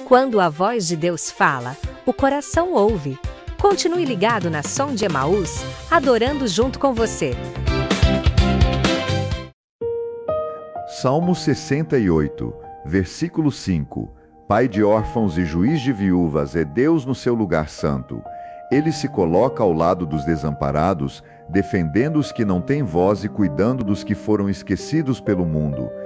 Quando a voz de Deus fala, o coração ouve. Continue ligado na Som de Emaús, adorando junto com você. Salmo 68, versículo 5. Pai de órfãos e juiz de viúvas é Deus no seu lugar santo. Ele se coloca ao lado dos desamparados, defendendo os que não têm voz e cuidando dos que foram esquecidos pelo mundo.